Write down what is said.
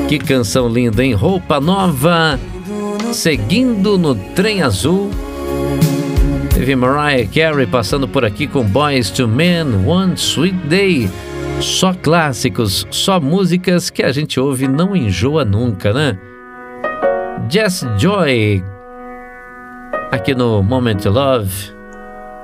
Que canção linda, hein? Roupa Nova, Seguindo no Trem Azul. Teve Mariah Carey passando por aqui com Boyz II Men, One Sweet Day. Só clássicos, só músicas que a gente ouve e não enjoa nunca, né? Jess Joy, aqui no Moment to Love.